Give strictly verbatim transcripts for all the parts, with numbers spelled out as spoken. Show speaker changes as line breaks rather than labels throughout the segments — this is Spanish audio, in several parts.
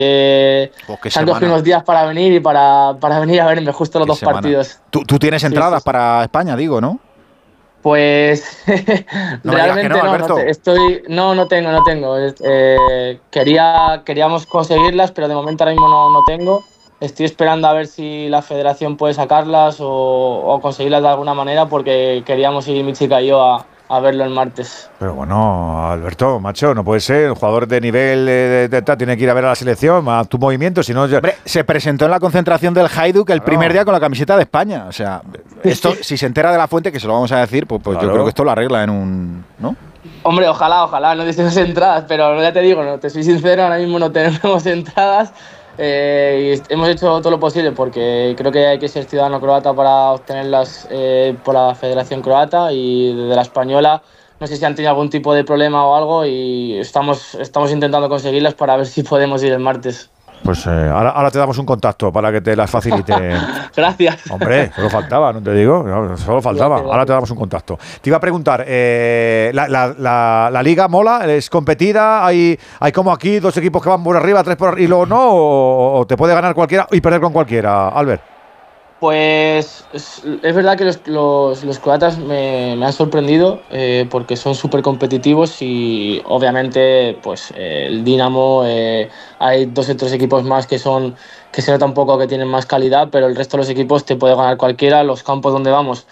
eh, oh, se han cogido unos días para venir y para, para venir a verme justo los dos semana. partidos.
¿Tú, tú tienes entradas sí, sí. para España, digo, ¿no?
Pues
no
realmente
no,
no, no, estoy, no, no tengo, no tengo. Eh, quería, queríamos conseguirlas, pero de momento ahora mismo no, no tengo. Estoy esperando a ver si la federación puede sacarlas o, o conseguirlas de alguna manera, porque queríamos ir mi chica y yo a, a verlo el martes.
Pero bueno, Alberto, macho, no puede ser. El jugador de nivel de, de, de, tiene que ir a ver a la selección, a tu movimiento. Si no, yo... Se presentó en la concentración del Hajduk el claro. primer día con la camiseta de España. O sea, esto, si se entera de la fuente, que se lo vamos a decir, pues, pues claro. yo creo que esto lo arregla en un... ¿no?
Hombre, ojalá, ojalá no deseemos entradas, pero ya te digo, no, te soy sincero, ahora mismo no tenemos entradas. Eh, y hemos hecho todo lo posible porque creo que hay que ser ciudadano croata para obtenerlas eh, por la Federación Croata, y desde la española no sé si han tenido algún tipo de problema o algo, y estamos, estamos intentando conseguirlas para ver si podemos ir el martes.
Pues eh, ahora, ahora te damos un contacto para que te las facilite.
Gracias.
Hombre, solo faltaba, no te digo, solo faltaba. Ahora te damos un contacto. Te iba a preguntar, eh, la, la, la, ¿la liga mola? ¿Es competida? ¿Hay, hay como aquí dos equipos que van por arriba, tres por arriba y luego no? ¿O, o te puede ganar cualquiera y perder con cualquiera, Albert?
Pues es, es verdad que los, los, los croatas me, me han sorprendido eh, porque son súper competitivos, y obviamente pues eh, el Dinamo, eh, hay dos o tres equipos más que son que se nota un poco que tienen más calidad, pero el resto de los equipos te puede ganar cualquiera. Los campos donde vamos,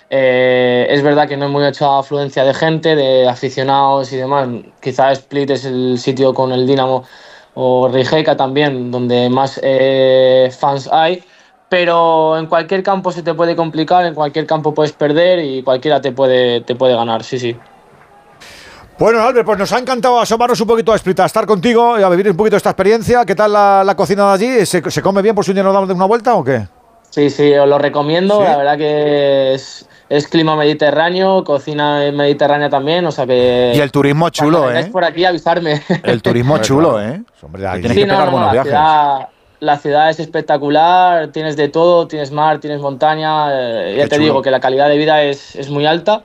eh, es verdad que no hay mucha afluencia de gente, de aficionados y demás. Quizá Split es el sitio con el Dinamo, o Rijeka también, donde más eh, fans hay. Pero en cualquier campo se te puede complicar, en cualquier campo puedes perder y cualquiera te puede, te puede ganar, sí, sí.
Bueno, Albert, pues nos ha encantado asomarnos un poquito a Split, a estar contigo y a vivir un poquito esta experiencia. ¿Qué tal la, la cocina de allí? ¿Se, ¿Se come bien por si un día nos damos una vuelta o qué?
Sí, sí, os lo recomiendo. ¿Sí? La verdad que es, es clima mediterráneo, cocina mediterránea también, o sea que...
Y el turismo chulo, ¿eh?
por aquí avisarme.
El turismo chulo, ¿eh? Hombre, ahí tienes
sí,
que pegar
no, no,
buenos
la
viajes.
Ciudad... La ciudad es espectacular, tienes de todo, tienes mar, tienes montaña, eh, ya Qué te chulo. digo que la calidad de vida es, es muy alta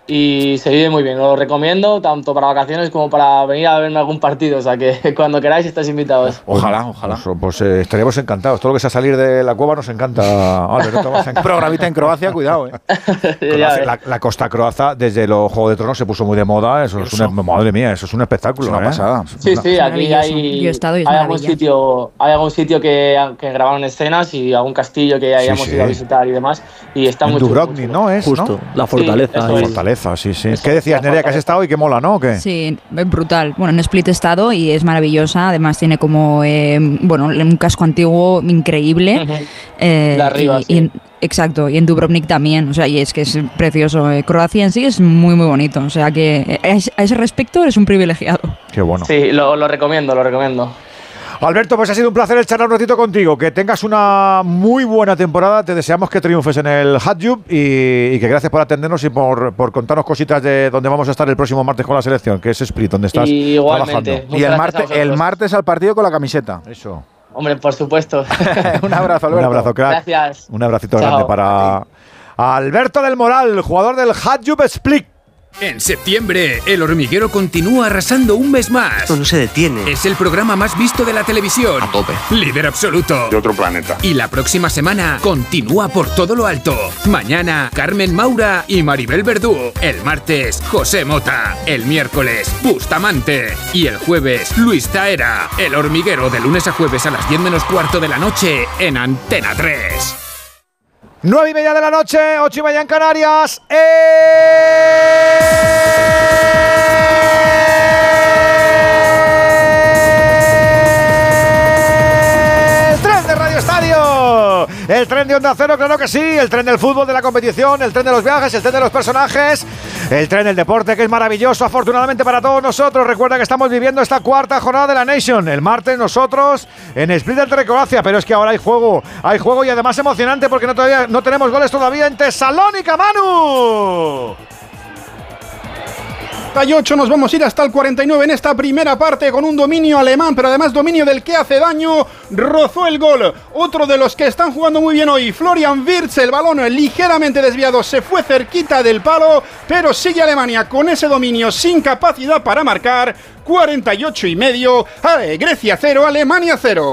y se vive muy bien. Lo recomiendo tanto para vacaciones como para venir a verme algún partido, o sea que cuando queráis estáis invitados.
Ojalá, ojalá. Pues, pues eh, estaríamos encantados. Todo lo que sea salir de la cueva nos encanta. Vale, no te en... Programita en Croacia, cuidado, eh. Croacia, la, la costa croata desde los Juegos de Tronos se puso muy de moda. Eso, eso. es una, madre mía, eso es un espectáculo, es una
¿eh? pasada.
Sí, sí, aquí hay, Yo he estado y es hay algún sitio, hay algún sitio que, que grabaron escenas y algún castillo que hayamos sí, sí. ido a visitar y demás, y está en muy
Dubrovnik, ¿no? Es,
Justo,
¿no?
la fortaleza.
Sí,
la fortaleza, sí, sí. ¿Qué decías, Nerea, que has estado y que mola, ¿no? ¿O qué?
Sí, es brutal. Bueno, en Split he estado y es maravillosa. Además tiene como, eh, bueno, un casco antiguo increíble.
Uh-huh.
eh,
de arriba,
y,
sí.
y en, exacto, y en Dubrovnik también. O sea, y es que es precioso. Eh, Croacia en sí es muy, muy bonito. O sea que eh, a ese respecto eres un privilegiado.
Qué bueno.
Sí, lo, lo recomiendo, lo recomiendo.
Alberto, pues ha sido un placer el charlar un ratito contigo. Que tengas una muy buena temporada. Te deseamos que triunfes en el Hajduk y, y que gracias por atendernos y por, por contarnos cositas de dónde vamos a estar el próximo martes con la selección, que es Split, donde estás
y igualmente,
trabajando.
Y el martes, el martes al partido con la camiseta.
Eso.
Hombre, por supuesto.
Un abrazo, Alberto.
Un abrazo, crack.
Gracias.
Un abracito
Chao.
grande para Alberto del Moral, jugador del Hajduk Split.
En septiembre, El Hormiguero continúa arrasando un mes más.
Esto no se detiene.
Es el programa más visto de la televisión.
A tope.
Líder absoluto.
De otro planeta.
Y la próxima semana continúa por todo lo alto. Mañana, Carmen Maura y Maribel Verdú. El martes, José Mota. El miércoles, Bustamante. Y el jueves, Luis Taera. El Hormiguero, de lunes a jueves a las diez menos cuarto de la noche en Antena tres.
Nueve y media de la noche, ocho y media en Canarias. ¡Eh! El tren de Radio Estadio. El tren de Onda Cero, claro que sí. El tren del fútbol, de la competición, el tren de los viajes, el tren de los personajes, el tren del deporte, que es maravilloso, afortunadamente para todos nosotros. Recuerda que estamos viviendo esta cuarta jornada de la Nation. El martes nosotros en Split ante Croacia, pero es que ahora hay juego, hay juego y además emocionante porque no, todavía, no tenemos goles todavía en Tesalónica, Manu.
cuarenta y ocho, nos vamos a ir hasta el cuarenta y nueve en esta primera parte con un dominio alemán, pero además dominio del que hace daño. Rozó el gol otro de los que están jugando muy bien hoy, Florian Wirtz. El balón ligeramente desviado, se fue cerquita del palo, pero sigue Alemania con ese dominio sin capacidad para marcar. Cuarenta y ocho y medio, Grecia cero, Alemania cero.